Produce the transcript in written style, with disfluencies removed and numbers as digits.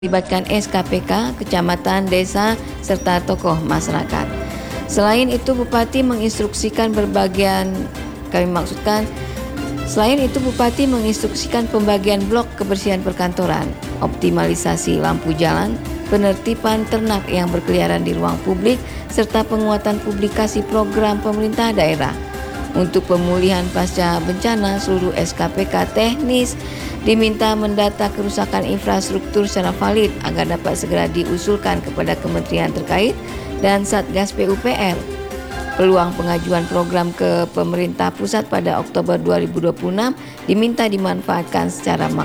melibatkan SKPK, kecamatan, desa, serta tokoh masyarakat. Selain itu, Bupati menginstruksikan pembagian blok kebersihan perkantoran, optimalisasi lampu jalan, penertiban ternak yang berkeliaran di ruang publik, serta penguatan publikasi program pemerintah daerah. Untuk pemulihan pasca bencana, seluruh SKPK teknis diminta mendata kerusakan infrastruktur secara valid agar dapat segera diusulkan kepada kementerian terkait dan Satgas PUPR. Peluang pengajuan program ke pemerintah pusat pada Oktober 2026 diminta dimanfaatkan secara